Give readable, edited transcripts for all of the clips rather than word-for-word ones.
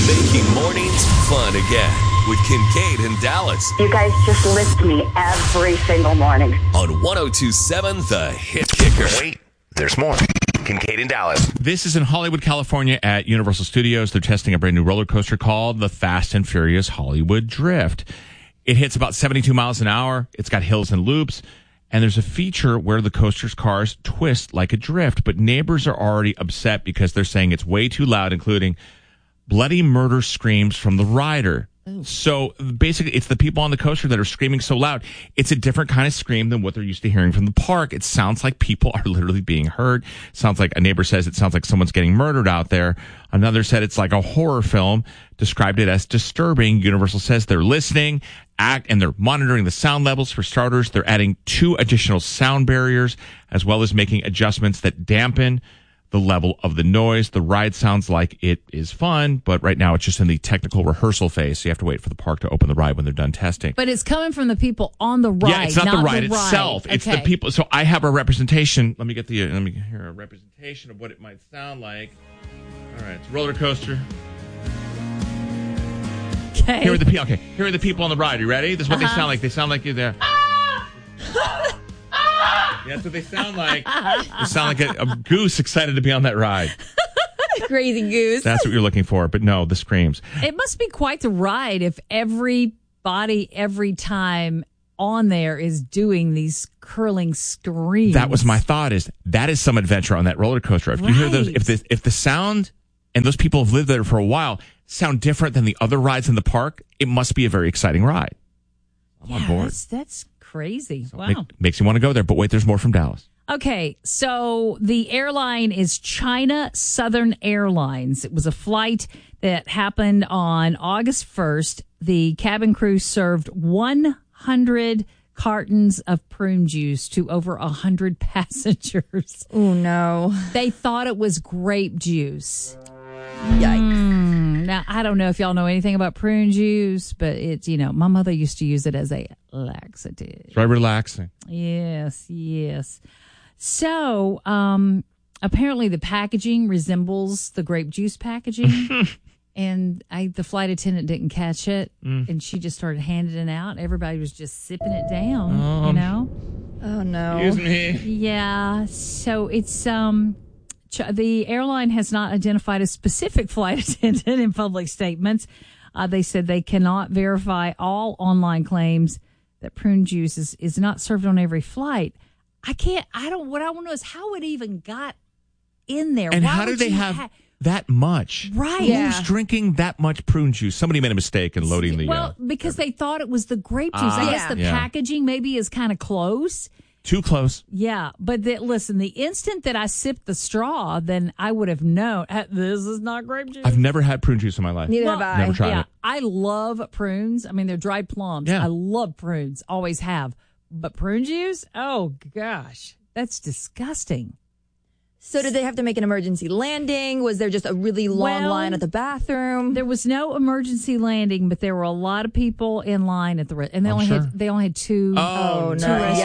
Making mornings fun again with Kincaid and Dallas You guys just lift me every single morning. on 102.7 The Hit Kicker. Wait, there's more. Kincaid and Dallas. This is in Hollywood, California at Universal Studios. They're testing a brand new roller coaster called the Fast and Furious Hollywood Drift. It hits about 72 miles an hour. It's got hills and loops. And there's a feature where the coaster's cars twist like a drift. But neighbors are already upset because they're saying it's way too loud, including bloody murder screams from the rider. So basically, it's the people on the coaster that are screaming so loud. It's a different kind of scream than what they're used to hearing from the park. It sounds like people are literally being hurt. Sounds like a neighbor says it sounds like someone's getting murdered out there. Another said it's like a horror film, described it as disturbing. Universal says they're listening, and they're monitoring the sound levels. For starters, they're adding 2 additional sound barriers, as well as making adjustments that dampen the level of the noise. The ride sounds like it is fun, but right now it's just in the technical rehearsal phase. So you have to wait for the park to open the ride when they're done testing. But it's coming from the people on the ride. Yeah, it's not the ride itself. It's the people. So I have a representation. Let me hear a representation of what it might sound like. All right, it's a roller coaster. Okay. Here are the people. Okay, here are the people on the ride. You ready? This is what they sound like. They sound like you're there. Yeah, that's what they sound like. They sound like a goose excited to be on that ride. Crazy goose. That's what you're looking for. But no, the screams. It must be quite the ride if everybody every time on there is doing these curling screams. That was my thought. That is some adventure on that roller coaster. If you hear those, if the sound and those people have lived there for a while sound different than the other rides in the park, it must be a very exciting ride. I'm on board. That's crazy. So wow. Makes you want to go there. But wait, there's more from Dallas. Okay, so the airline is China Southern Airlines. It was a flight that happened on August 1st. The cabin crew served 100 cartons of prune juice to over 100 passengers. Oh, no. They thought it was grape juice. Yikes. Now, I don't know if y'all know anything about prune juice, but it's, my mother used to use it as a laxative. It's very relaxing. Yes. So, apparently the packaging resembles the grape juice packaging. And the flight attendant didn't catch it. And she just started handing it out. Everybody was just sipping it down, Oh, no. Excuse me. Yeah. So it's, the airline has not identified a specific flight attendant in public statements. They said they cannot verify all online claims that prune juice is not served on every flight. What I want to know is how it even got in there. And Why how do would they you have that much? Right. Who's Yeah. drinking that much prune juice? Somebody made a mistake in loading the... Well, because they thought it was the grape juice. I guess the packaging maybe is kind of close. Too close. Yeah, but listen, the instant that I sipped the straw, then I would have known this is not grape juice. I've never had prune juice in my life. Neither have I. Never tried it. I love prunes. I mean, they're dried plums. Yeah. I love prunes. Always have. But prune juice? Oh, gosh. That's disgusting. So did they have to make an emergency landing? Was there just a really long line at the bathroom? There was no emergency landing, but there were a lot of people in line at the and they only had two restaurants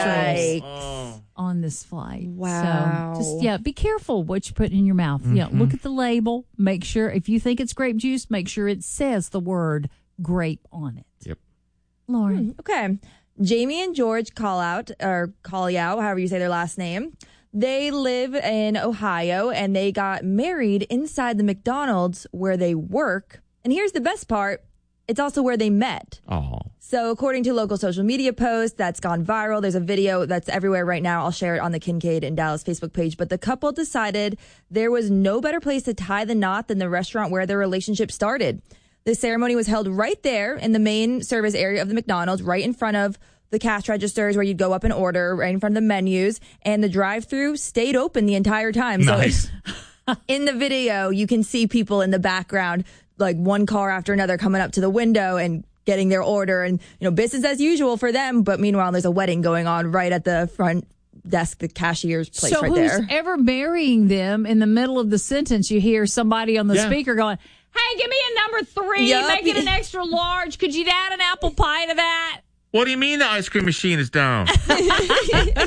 on this flight. Wow. So just be careful what you put in your mouth. Mm-hmm. Yeah, look at the label. Make sure if you think it's grape juice, make sure it says the word grape on it. Yep. Lauren. Okay. Jamie and George Colliau, however you say their last name. They live in Ohio, and they got married inside the McDonald's where they work. And here's the best part. It's also where they met. Oh. So according to local social media posts, that's gone viral. There's a video that's everywhere right now. I'll share it on the Kincaid and Dallas Facebook page. But the couple decided there was no better place to tie the knot than the restaurant where their relationship started. The ceremony was held right there in the main service area of the McDonald's, right in front of the cash registers where you'd go up and order, right in front of the menus, and the drive-thru stayed open the entire time. Nice. So in the video, you can see people in the background, like one car after another coming up to the window and getting their order, and business as usual for them. But meanwhile, there's a wedding going on right at the front desk, the cashier's place right there. So who's ever marrying them in the middle of the sentence, you hear somebody on the speaker going, "Hey, give me a number 3, make it an extra large. Could you add an apple pie to that?" What do you mean the ice cream machine is down?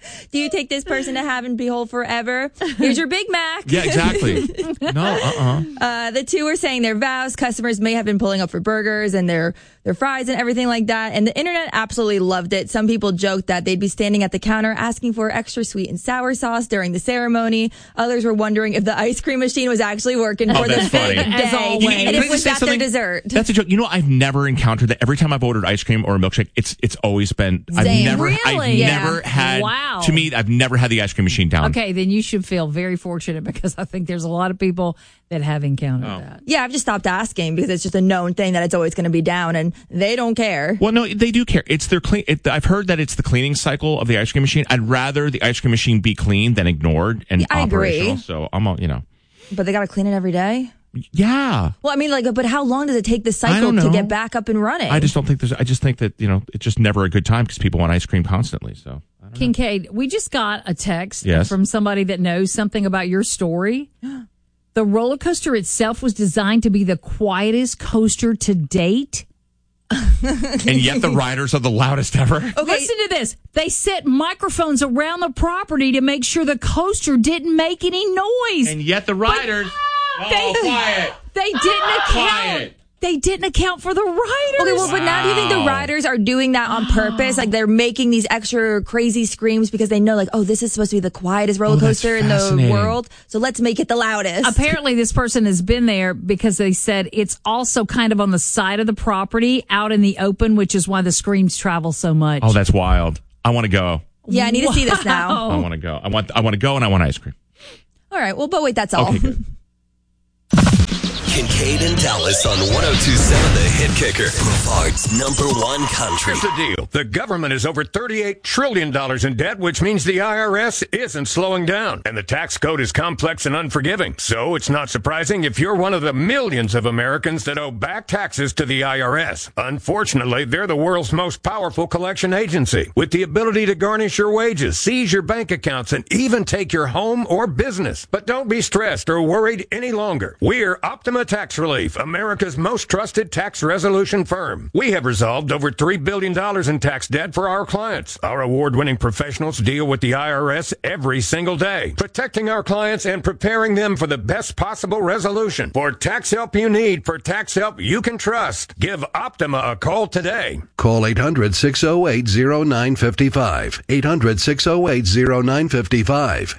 Do you take this person to have and behold forever? Here's your Big Mac. Yeah, exactly. No, The two were saying their vows. Customers may have been pulling up for burgers and their fries and everything like that. And the internet absolutely loved it. Some people joked that they'd be standing at the counter asking for extra sweet and sour sauce during the ceremony. Others were wondering if the ice cream machine was actually working for the big day. As always. And if it was that their dessert. That's a joke. You know, I've never encountered that. Every time I've ordered ice cream or a milkshake, it's always been. I've never had. Wow. To me, I've never had the ice cream machine down. Okay, then you should feel very fortunate because I think there's a lot of people that have encountered that. Yeah, I've just stopped asking because it's just a known thing that it's always going to be down, and they don't care. Well, no, they do care. It's their clean. I've heard that it's the cleaning cycle of the ice cream machine. I'd rather the ice cream machine be clean than ignored and I operational. agree. So I'm, But they got to clean it every day. Yeah. Well, I mean, but how long does it take the cycle to get back up and running? I just don't think I just think that, it's just never a good time because people want ice cream constantly. So, I don't know. Kincaid, we just got a text Yes. from somebody that knows something about your story. The roller coaster itself was designed to be the quietest coaster to date. And yet the riders are the loudest ever. Okay. Listen to this. They set microphones around the property to make sure the coaster didn't make any noise. And yet the riders. Quiet. They didn't account. Quiet. They didn't account for the riders. Okay, well, but now do you think the riders are doing that on purpose? Like they're making these extra crazy screams because they know, this is supposed to be the quietest roller coaster in the world. So let's make it the loudest. Apparently, this person has been there because they said it's also kind of on the side of the property, out in the open, which is why the screams travel so much. Oh, that's wild. I want to go. Yeah, I need to see this now. I want to go. I want to go and I want ice cream. All right, well, but wait, that's all. Okay, good. Kincaid and Dallas on 102.7 The Hit Kicker. Brevard's #1 country. Here's the deal. The government is over $38 trillion in debt, which means the IRS isn't slowing down. And the tax code is complex and unforgiving. So it's not surprising if you're one of the millions of Americans that owe back taxes to the IRS. Unfortunately, they're the world's most powerful collection agency, with the ability to garnish your wages, seize your bank accounts, and even take your home or business. But don't be stressed or worried any longer. We're Optima Tax Relief, America's most trusted tax resolution firm. We have resolved over $3 billion in tax debt for our clients. Our award-winning professionals deal with the IRS every single day, protecting our clients and preparing them for the best possible resolution. For tax help you need, for tax help you can trust, give Optima a call today. Call 800-608-0955. 800-608-0955.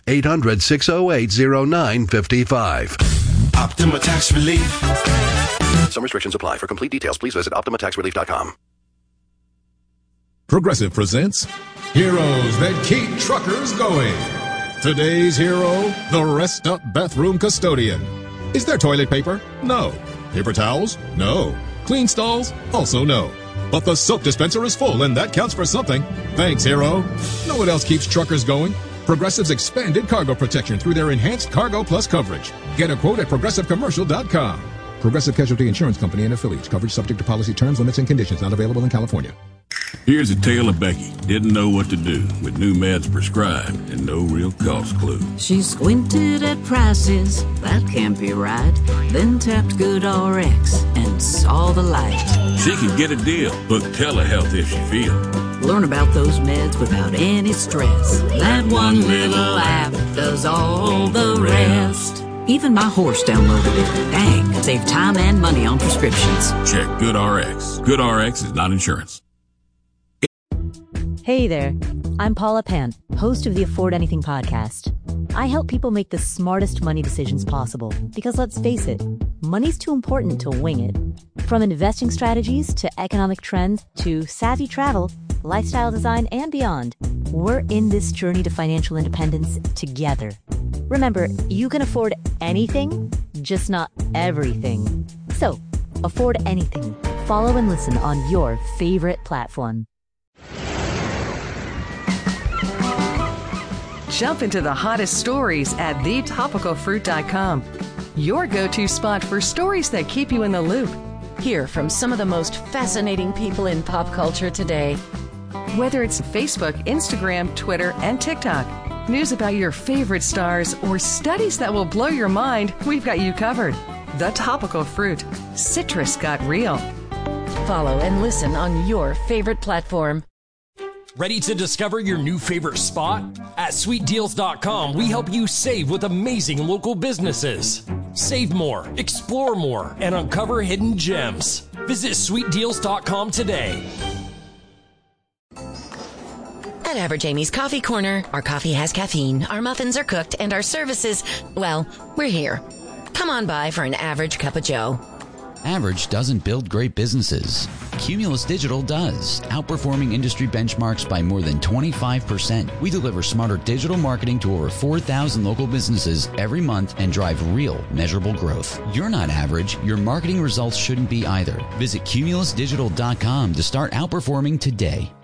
800-608-0955. Optima Tax Relief. Some restrictions apply. For complete details, please visit OptimaTaxRelief.com. Progressive presents Heroes That Keep Truckers Going. Today's hero, the Rest Up Bathroom Custodian. Is there toilet paper? No. Paper towels? No. Clean stalls? Also no. But the soap dispenser is full, and that counts for something. Thanks, hero. Know what else keeps truckers going? Progressive's expanded cargo protection through their enhanced Cargo Plus coverage. Get a quote at ProgressiveCommercial.com. Progressive Casualty Insurance Company and affiliates. Coverage subject to policy terms, limits, and conditions. Not available in California. Here's a tale of Becky. Didn't know what to do with new meds prescribed and no real cost clue. She squinted at prices, that can't be right. Then tapped GoodRx and saw the light. She could get a deal. Book telehealth if she feels. Learn about those meds without any stress. That one little app does all the rest. Even my horse downloaded it. Dang, save time and money on prescriptions. Check GoodRx. GoodRx is not insurance. Hey there, I'm Paula Pant, host of the Afford Anything podcast. I help people make the smartest money decisions possible because let's face it, money's too important to wing it. From investing strategies to economic trends to savvy travel, lifestyle design, and beyond, we're in this journey to financial independence together. Remember, you can afford anything, just not everything. So, afford anything. Follow and listen on your favorite platform. Jump into the hottest stories at thetopicalfruit.com. Your go-to spot for stories that keep you in the loop. Hear from some of the most fascinating people in pop culture today. Whether it's Facebook, Instagram, Twitter, and TikTok, news about your favorite stars, or studies that will blow your mind, we've got you covered. The Topical Fruit. Citrus got real. Follow and listen on your favorite platform. Ready to discover your new favorite spot? At sweetdeals.com, we help you save with amazing local businesses. Save more, explore more, and uncover hidden gems. Visit sweetdeals.com today. At Average Amy's Coffee Corner, our coffee has caffeine, our muffins are cooked, and our services, well, we're here. Come on by for an average cup of joe. Average doesn't build great businesses. Cumulus Digital does, outperforming industry benchmarks by more than 25%. We deliver smarter digital marketing to over 4,000 local businesses every month and drive real, measurable growth. You're not average. Your marketing results shouldn't be either. Visit cumulusdigital.com to start outperforming today.